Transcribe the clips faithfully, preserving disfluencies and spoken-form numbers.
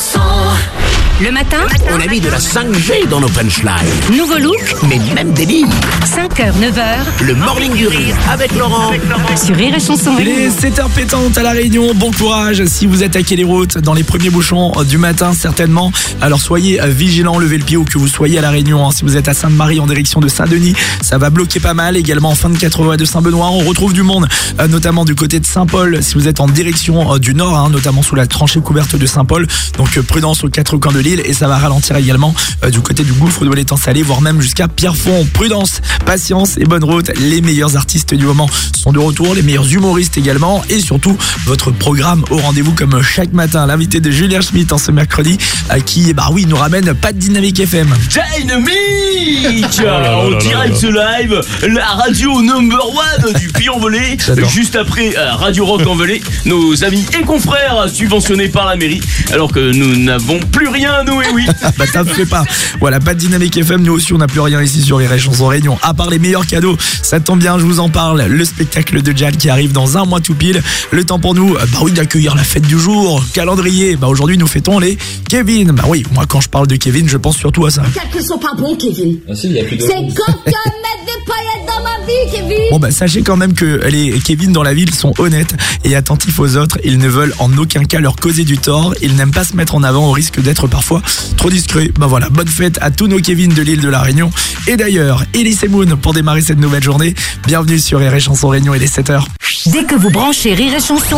chansons. Le matin, On a mis de la cinq G dans nos punchlines. nouveau look, Mais même des livres. cinq heures, neuf heures, Le morning du rire avec Laurent. sur Rire et Chanson. Il est sept heures pétantes à La Réunion, bon courage si vous attaquez les routes dans les premiers bouchons du matin certainement. Alors soyez vigilants, levez le pied où que vous soyez à La Réunion. Si vous êtes à Sainte-Marie en direction de Saint-Denis, ça va bloquer pas mal. Également en fin de quatre voies de Saint-Benoît, on retrouve du monde, notamment du côté de Saint-Paul. Si vous êtes en direction du nord, hein, notamment sous la tranchée couverte de Saint-Paul. Donc prudence aux quatre coins de l'île et ça va ralentir également euh, du côté du gouffre de l'étang salé, voire même jusqu'à Pierrefonds. Prudence, patience et bonne route. Les meilleurs artistes du moment sont de retour, les meilleurs humoristes également et surtout votre programme au rendez-vous comme chaque matin. L'invité de Julien Schmitt en ce mercredi euh, qui, bah oui, nous ramène pas de Dynamique F M. Dynamique en direct live, la radio number one du Puy-en-Velay, J'adore. juste après euh, Radio Rock en Velay, nos amis et confrères subventionnés par la mairie, alors que nous n'avons plus rien, nous, et oui. Bah t'en fais pas. Voilà, pas de Dynamique F M, nous aussi on n'a plus rien ici sur les Chansons Réunion, à part les meilleurs cadeaux. Ça tombe bien, je vous en parle, le spectacle de Jal qui arrive dans un mois tout pile. Le temps pour nous, bah oui, d'accueillir la fête du jour, calendrier. Bah aujourd'hui nous fêtons les Kevin. Bah oui, moi quand je parle de Kevin, je pense surtout à ça. Calculs sont pas bons, Kevin. Ah si, il y a plus de... C'est quand tu mets des paillettes dans ma vie, Kevin. Bon bah sachez quand même que les Kevin dans la ville sont honnêtes et attentifs aux autres. Ils ne veulent en aucun cas leur causer du tort. Ils n'aiment pas se mettre en avant au risque d'être parfois trop discret. Bah voilà, bonne fête à tous nos Kevin de l'île de la Réunion. Et d'ailleurs, Elise et Moon pour démarrer cette nouvelle journée. Bienvenue sur Rire et Chanson Réunion, il est sept heures. Dès que vous branchez Rire et Chanson,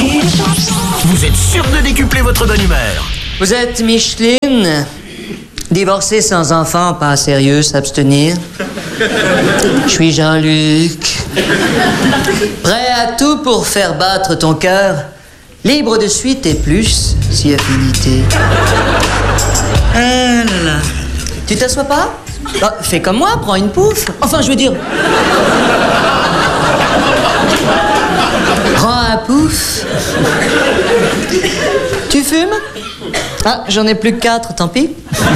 Vous êtes sûr de décupler votre bonne humeur. Vous êtes Micheline, divorcée sans enfant, pas sérieux, s'abstenir. Je suis Jean-Luc, prêt à tout pour faire battre ton cœur, libre de suite et plus, si affinité. Ah là là. Tu t'assois pas? Bah, fais comme moi, prends une pouffe. Enfin, je veux dire... Prends un pouf. Tu fumes? Ah, j'en ai plus que quatre, tant pis.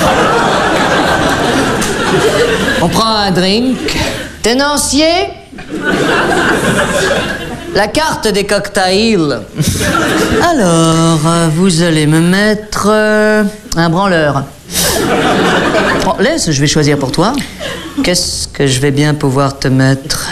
On prend un drink. Tenancier? La carte des cocktails. Alors, euh, vous allez me mettre euh, un branleur. Bon, laisse, je vais choisir pour toi. Qu'est-ce que je vais bien pouvoir te mettre?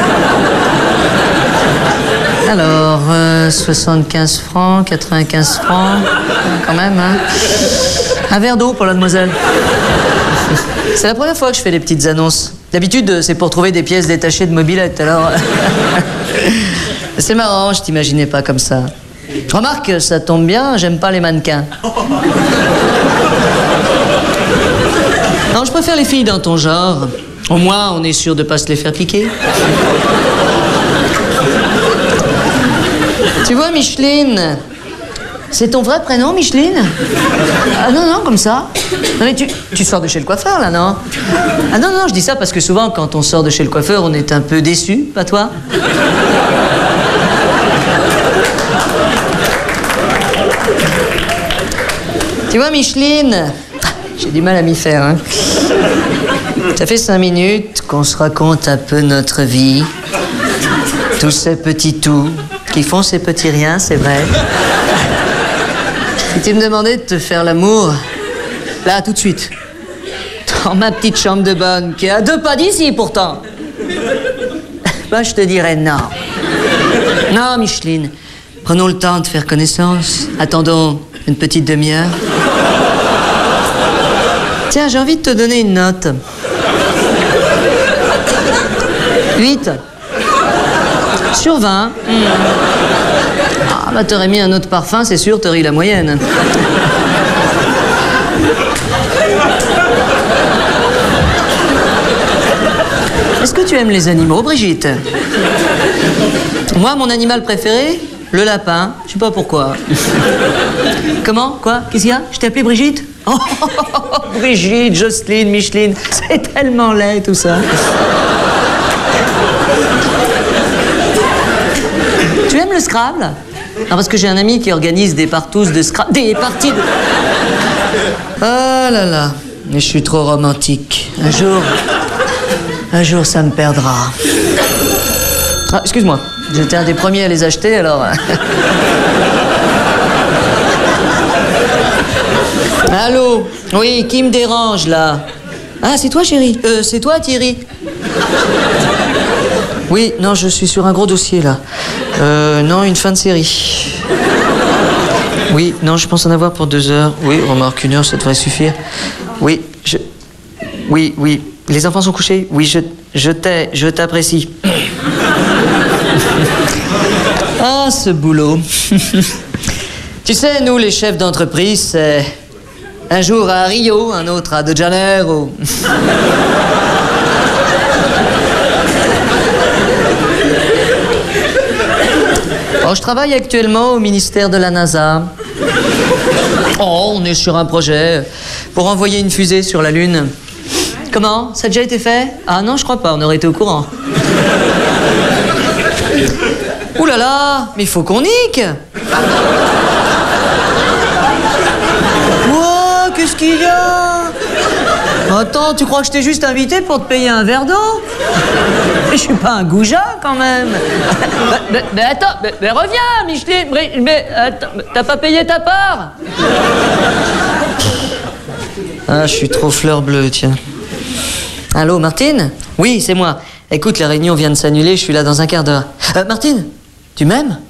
Alors, euh, soixante-quinze francs, quatre-vingt-quinze francs, quand même, hein. Un verre d'eau pour la demoiselle. C'est la première fois que je fais des petites annonces. D'habitude, c'est pour trouver des pièces détachées de mobilette, alors... C'est marrant, je t'imaginais pas comme ça. Remarque, ça tombe bien, j'aime pas les mannequins. Non, je préfère les filles dans ton genre. Au moins, on est sûr de pas se les faire piquer. Tu vois, Micheline, c'est ton vrai prénom, Micheline? Ah non, non, comme ça. Non, mais tu, tu sors de chez le coiffeur, là, non? Ah non, non, je dis ça parce que souvent, quand on sort de chez le coiffeur, on est un peu déçu, pas toi? Tu vois, Micheline, j'ai du mal à m'y faire, hein. Ça fait cinq minutes qu'on se raconte un peu notre vie. Tous ces petits tout qui font ces petits riens, c'est vrai. Si tu me demandais de te faire l'amour, là, tout de suite, dans ma petite chambre de bonne, qui est à deux pas d'ici, pourtant, ben, je te dirais non. Non, Micheline, prenons le temps de faire connaissance. Attendons une petite demi-heure. Tiens, j'ai envie de te donner une note. huit. Sur vingt. Mmh. Ah, bah t'aurais mis un autre parfum, c'est sûr, t'aurais eu la moyenne. Est-ce que tu aimes les animaux, Brigitte? Moi, mon animal préféré, le lapin. Je sais pas pourquoi. Comment? Quoi? Qu'est-ce qu'il y a? Je t'ai appelé Brigitte? Oh, Brigitte, Jocelyne, Micheline, c'est tellement laid tout ça. Tu aimes le Scrabble? Non, parce que j'ai un ami qui organise des partous de Scrabble. Des parties de... Oh là là, mais je suis trop romantique. Un jour... Un jour, ça me perdra. Ah, excuse-moi, j'étais un des premiers à les acheter, alors... Allô? Oui, qui me dérange, là? Ah, c'est toi, chérie? Euh, c'est toi, Thierry? Oui, non, je suis sur un gros dossier, là. Euh, non, une fin de série. Oui, non, je pense en avoir pour deux heures. Oui, remarque, une heure, ça devrait suffire. Oui, je... Oui, oui. Les enfants sont couchés? Oui, je... Je t'ai... Je t'apprécie. Ah, ce boulot. Tu sais, nous, les chefs d'entreprise, c'est... Un jour à Rio, un autre à De Janeiro. Oh, je travaille actuellement au ministère de la NASA. Oh, on est sur un projet pour envoyer une fusée sur la Lune. Comment? Ça a déjà été fait? Ah non, je crois pas, on aurait été au courant. Ouh là là, mais il faut qu'on nique. Wow, qu'est-ce qu'il y a? Attends, tu crois que je t'ai juste invité pour te payer un verre d'eau? Je suis pas un goujat, quand même. Mais, mais, mais attends, mais, mais reviens, Micheline. Mais, mais attends, t'as pas payé ta part? Ah, je suis trop fleur bleue, tiens. Allô, Martine? Oui, c'est moi. Écoute, la réunion vient de s'annuler, je suis là dans un quart d'heure. Euh, Martine, tu m'aimes?